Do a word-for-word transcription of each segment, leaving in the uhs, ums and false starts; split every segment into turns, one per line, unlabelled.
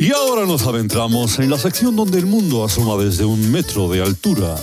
Y ahora nos adentramos en la sección donde el mundo asoma desde un metro de altura.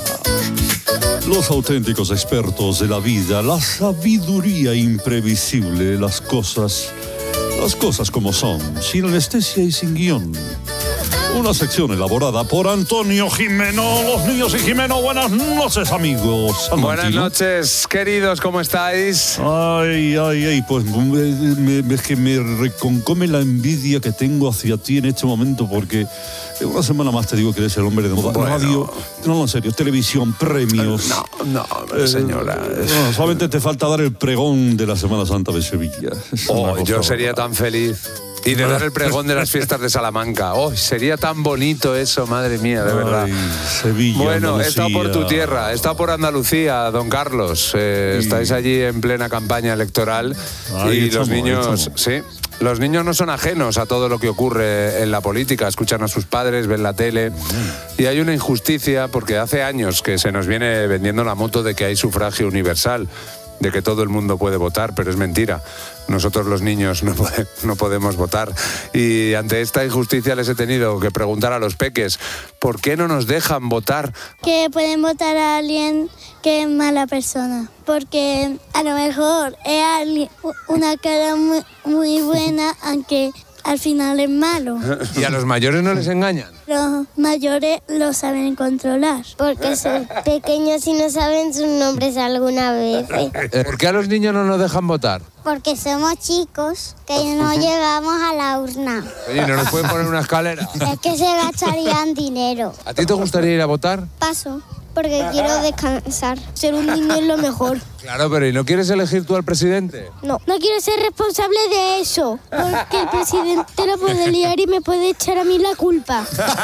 Los auténticos expertos de la vida, la sabiduría imprevisible, las cosas, las cosas como son, sin anestesia y sin guión. Una sección elaborada por Antonio Jimeno. Los niños y Jimeno, buenas noches, amigos.
Buenas noches, queridos, ¿cómo estáis?
Ay, ay, ay, pues me, me, es que me reconcome la envidia que tengo hacia ti en este momento, porque una semana más te digo que eres el hombre de moda.
Bueno.
Radio, no, en serio, televisión, premios.
No, no, señora.
Eh, no, solamente te falta dar el pregón de la Semana Santa de Sevilla. Es
Oh, yo sería tan feliz. Y de dar el pregón de las fiestas de Salamanca. Oh, sería tan bonito eso, madre mía, de verdad.
Ay, Sevilla,
bueno,
Andalucía.
he estado por tu tierra, he estado por Andalucía, don Carlos. Eh,
Sí.
Estáis allí en plena campaña electoral.
Ahí
y
estamos,
los niños,
ahí estamos.
sí, los niños no son ajenos a todo lo que ocurre en la política. Escuchan a sus padres, ven la tele. Y hay una injusticia porque hace años que se nos viene vendiendo la moto de que hay sufragio universal, de que todo el mundo puede votar, pero es mentira. Nosotros los niños no, pode- no podemos votar. Y ante esta injusticia les he tenido que preguntar a los peques, ¿por qué no nos dejan votar?
Que pueden votar a alguien que es mala persona. Porque a lo mejor es alguien- una cara muy, muy buena, aunque al final es malo.
¿Y a los mayores no les engañan?
Los mayores lo saben controlar.
Porque son pequeños y no saben sus nombres alguna vez.
Eh, ¿Por qué a los niños no nos dejan votar?
Porque somos chicos que no llegamos a la urna.
Oye, ¿no nos pueden poner una escalera?
Es que se gastarían dinero.
¿A ti te gustaría ir a votar?
Paso, porque quiero descansar. Ser un niño es lo mejor.
Claro, pero ¿y no quieres elegir tú al presidente?
No, no quiero ser responsable de eso. Porque el presidente lo puede liar y me puede echar a mí la culpa.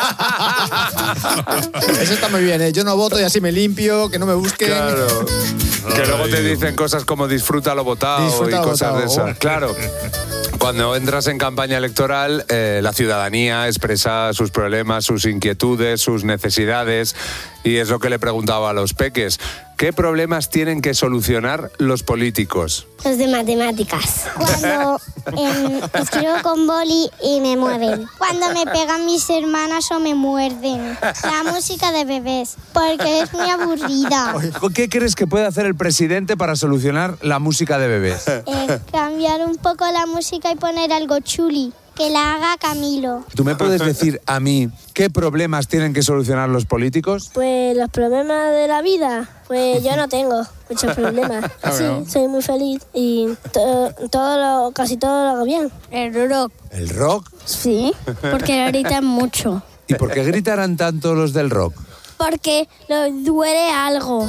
Eso está muy bien, ¿eh? Yo no voto y así me limpio, que no me busquen.
Claro. Que luego te dicen cosas como disfruta lo votado
Disfruta
y
lo
cosas
votado.
de esas. Claro. Cuando entras en campaña electoral, eh, la ciudadanía expresa sus problemas, sus inquietudes, sus necesidades, y es lo que le preguntaba a los peques. ¿Qué problemas tienen que solucionar los políticos?
Los de matemáticas. Cuando eh, escribo con boli y me mueven. Cuando me pegan mis hermanas o me muerden. La música de bebés, porque es muy aburrida.
¿Qué crees que puede hacer el presidente para solucionar la música de bebés?
Eh, cambiar un poco la música y poner algo chuli. Que la haga Camilo.
¿Tú me puedes decir a mí qué problemas tienen que solucionar los políticos?
Pues los problemas de la vida, pues yo no tengo muchos problemas. Sí, soy muy feliz y to- todo lo, casi todo lo hago bien.
El rock.
¿El rock?
Sí, porque gritan mucho.
¿Y por qué gritarán tanto los del rock?
Porque les duele algo.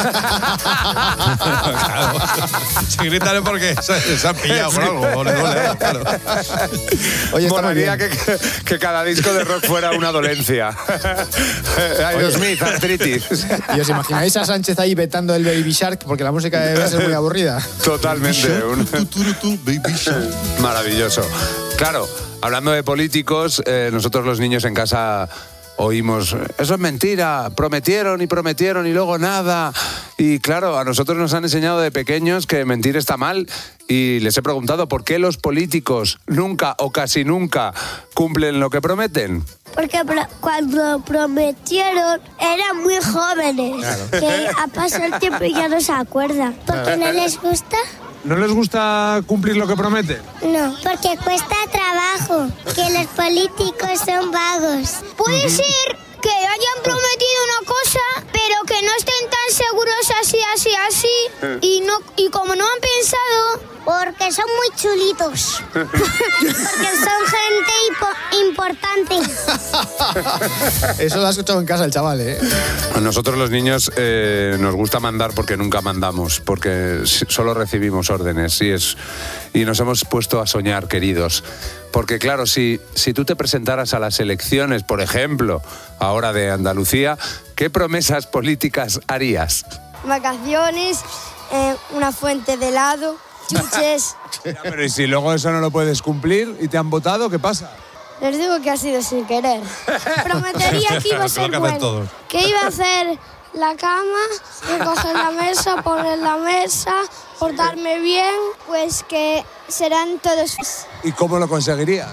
Claro. Si gritan es porque se, se han pillado por algo. O les duele, claro.
Oye, está muy
Molaría
bien.
que, que cada disco de rock fuera una dolencia. Aerosmith, artritis.
¿Y os imagináis a Sánchez ahí vetando el Baby Shark? Porque la música debe ser muy aburrida.
Totalmente. Un-
Tu, tu, tu, tu, baby shark.
Maravilloso. Claro, hablando de políticos, eh, nosotros los niños en casa oímos, eso es mentira, prometieron y prometieron y luego nada. Y claro, a nosotros nos han enseñado de pequeños que mentir está mal, y les he preguntado por qué los políticos nunca o casi nunca cumplen lo que prometen.
Porque pro- cuando prometieron eran muy jóvenes. Que ha pasado el tiempo y ya no se acuerdan. ¿Por qué no les gusta?
¿No les gusta cumplir lo que prometen?
No, porque cuesta trabajo. Que los políticos son vagos. Puede ser que hayan prometido una cosa, pero que no estén tan seguros así, así, así. Y no y como no han pensado... Porque son muy chulitos. Porque son gente impo- importante.
Eso lo ha escuchado en casa el chaval, ¿eh?
A nosotros los niños eh, nos gusta mandar porque nunca mandamos, porque si- solo recibimos órdenes, y, es, y nos hemos puesto a soñar, queridos. Porque claro, si, si tú te presentaras a las elecciones, por ejemplo, ahora de Andalucía, ¿qué promesas políticas harías?
Vacaciones, eh, una fuente de helado, chuches.
Ya, pero ¿y si luego eso no lo puedes cumplir y te han votado, qué pasa?
Les digo que ha sido sin querer.
Prometería que iba a
Es lo
ser
que hacen
bueno.
todos.
Que iba a hacer la cama, recoger la mesa, poner la mesa, portarme bien, pues que serán todos...
¿Y cómo lo conseguirías?